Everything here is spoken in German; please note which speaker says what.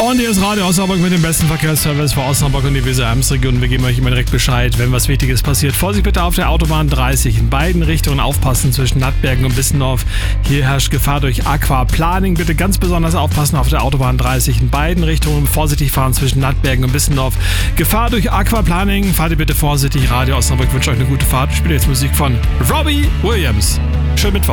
Speaker 1: Und hier ist Radio Osnabrück mit dem besten Verkehrsservice für Osnabrück und die Weser-Ems-Region. Wir geben euch immer direkt Bescheid, wenn was Wichtiges passiert. Vorsicht bitte auf der Autobahn 30. In beiden Richtungen aufpassen zwischen Nattbergen und Bissendorf. Hier herrscht Gefahr durch Aquaplaning. Bitte ganz besonders aufpassen auf der Autobahn 30. In beiden Richtungen vorsichtig fahren zwischen Nattbergen und Bissendorf. Gefahr durch Aquaplaning. Fahrt ihr bitte vorsichtig. Radio Osnabrück wünscht euch eine gute Fahrt. Ich spiele jetzt Musik von Robbie Williams. Schönen Mittwoch.